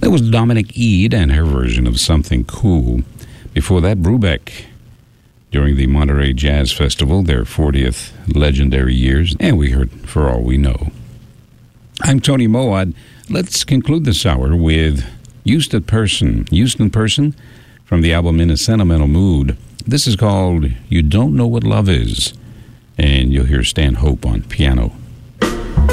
That was Dominic Eade and her version of Something Cool. Before that, Brubeck during the Monterey Jazz Festival, their 40th legendary years. And we heard For All We Know. I'm Tony Moad. Let's conclude this hour with Houston Person from the album In a Sentimental Mood. This is called You Don't Know What Love Is. And you'll hear Stan Hope on piano.